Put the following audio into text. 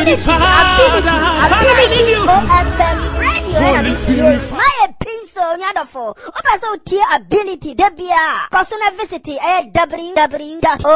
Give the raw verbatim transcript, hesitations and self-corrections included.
ability, ability, O F M radio and it's my pencil nyadofo. Opa so tie ability debia. Kosuna visit w w w dot